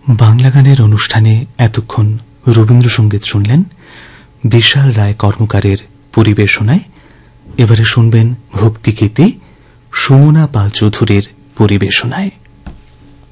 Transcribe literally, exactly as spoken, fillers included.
বাংলা গানের অনুষ্ঠানে এতক্ষণ রবীন্দ্রসঙ্গীত শুনলেন বিশাল রায় কর্মকারের পরিবেশনায়। এবারে শুনবেন ভক্তিগীতি সুমনা পাল চৌধুরীর পরিবেশনায়।